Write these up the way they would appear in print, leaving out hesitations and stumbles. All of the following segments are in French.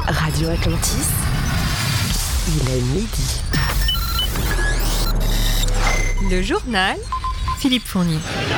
Radio Atlantis, il est midi. Le journal, Philippe Fournier.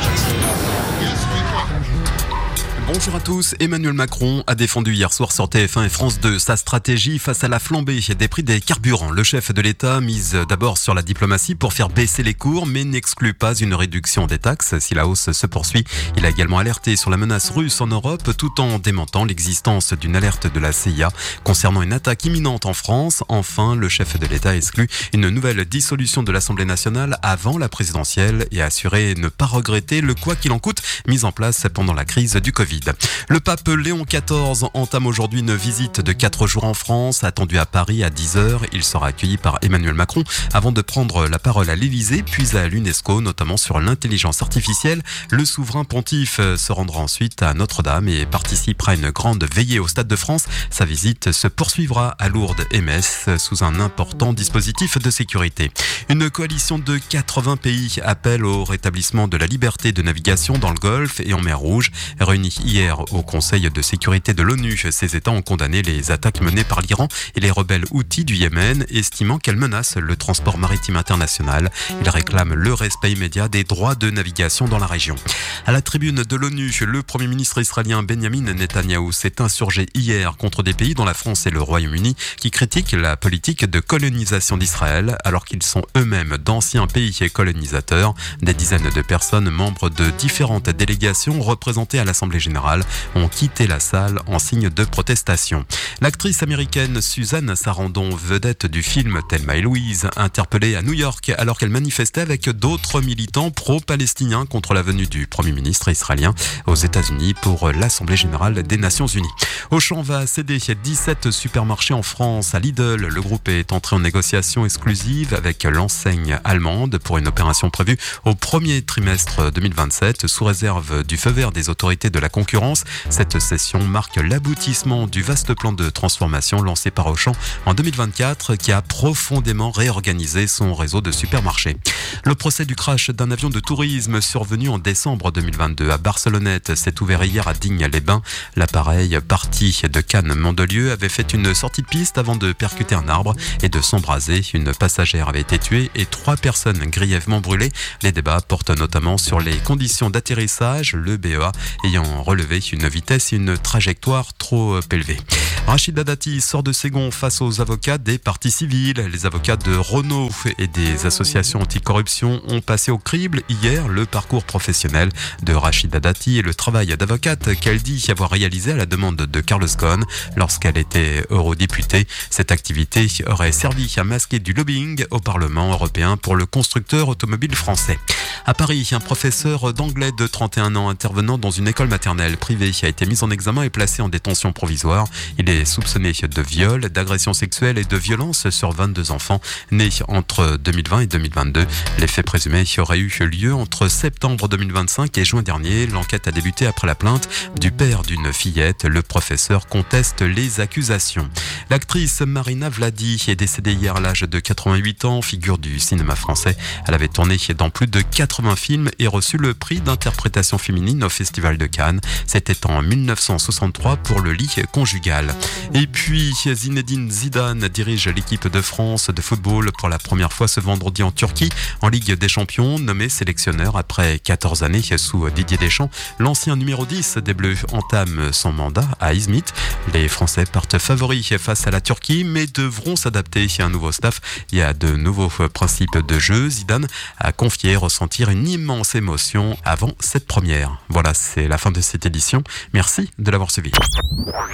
Bonjour à tous. Emmanuel Macron a défendu hier soir sur TF1 et France 2 sa stratégie face à la flambée des prix des carburants. Le chef de l'État mise d'abord sur la diplomatie pour faire baisser les cours, mais n'exclut pas une réduction des taxes si la hausse se poursuit. Il a également alerté sur la menace russe en Europe tout en démentant l'existence d'une alerte de la CIA concernant une attaque imminente en France. Enfin, le chef de l'État exclut une nouvelle dissolution de l'Assemblée nationale avant la présidentielle et a assuré ne pas regretter le quoi qu'il en coûte mis en place pendant la crise du Covid. Le pape Léon XIV entame aujourd'hui une visite de 4 jours en France, attendue à Paris à 10h. Il sera accueilli par Emmanuel Macron avant de prendre la parole à l'Élysée, puis à l'UNESCO, notamment sur l'intelligence artificielle. Le souverain pontife se rendra ensuite à Notre-Dame et participera à une grande veillée au Stade de France. Sa visite se poursuivra à Lourdes et Metz sous un important dispositif de sécurité. Une coalition de 80 pays appelle au rétablissement de la liberté de navigation dans le Golfe et en mer Rouge. Réunis hier au Conseil de sécurité de l'ONU, ces États ont condamné les attaques menées par l'Iran et les rebelles houthis du Yémen, estimant qu'elles menacent le transport maritime international. Ils réclament le respect immédiat des droits de navigation dans la région. À la tribune de l'ONU, le Premier ministre israélien Benjamin Netanyahou s'est insurgé hier contre des pays dont la France et le Royaume-Uni qui critiquent la politique de colonisation d'Israël alors qu'ils sont eux-mêmes d'anciens pays colonisateurs. Des dizaines de personnes membres de différentes délégations représentées à l'Assemblée générale ont quitté la salle en signe de protestation. L'actrice américaine Suzanne Sarandon, vedette du film Thelma et Louise, interpellée à New York alors qu'elle manifestait avec d'autres militants pro-palestiniens contre la venue du Premier ministre israélien aux États-Unis pour l'Assemblée générale des Nations Unies. Auchan va céder 17 supermarchés en France à Lidl. Le groupe est entré en négociation exclusive avec l'enseigne allemande pour une opération prévue au premier trimestre 2027 sous réserve du feu vert des autorités de la concurrence. Cette session marque l'aboutissement du vaste plan de transformation lancé par Auchan en 2024 qui a profondément réorganisé son réseau de supermarchés. Le procès du crash d'un avion de tourisme survenu en décembre 2022 à Barcelonnette s'est ouvert hier à Digne-les-Bains. L'appareil parti de Cannes-Mandelieu avait fait une sortie de piste avant de percuter un arbre et de s'embraser. Une passagère avait été tuée et 3 personnes grièvement brûlées. Les débats portent notamment sur les conditions d'atterrissage, le BEA ayant relevé une vitesse et une trajectoire trop élevée. Rachida Dati sort de ses gonds face aux avocats des partis civils. Les avocats de Renault et des associations anticorruption ont passé au crible hier le parcours professionnel de Rachida Dati et le travail d'avocate qu'elle dit avoir réalisé à la demande de Carlos Ghosn lorsqu'elle était eurodéputée. Cette activité aurait servi à masquer du lobbying au Parlement européen pour le constructeur automobile français. À Paris, un professeur d'anglais de 31 ans intervenant dans une école maternelle privée a été mis en examen et placé en détention provisoire. Il est soupçonné de viol, d'agression sexuelle et de violence sur 22 enfants nés entre 2020 et 2022. Les faits présumés auraient eu lieu entre septembre 2025 et juin dernier. L'enquête a débuté après la plainte du père d'une fillette. Le professeur conteste les accusations. L'actrice Marina Vladi est décédée hier à l'âge de 88 ans, figure du cinéma français. Elle avait tourné dans plus de 80 films et reçu le prix d'interprétation féminine au Festival de Cannes. C'était en 1963 pour Le lit conjugal. Et puis, Zinedine Zidane dirige l'équipe de France de football pour la première fois ce vendredi en Turquie, en Ligue des Champions, nommé sélectionneur après 14 années sous Didier Deschamps. L'ancien numéro 10 des Bleus entame son mandat à Izmit. Les Français partent favoris face à la Turquie, mais devront s'adapter à un nouveau staff et à de nouveaux principes de jeu. Zidane a confié ressentir une immense émotion avant cette première. Voilà, c'est la fin de cette édition. Merci de l'avoir suivi.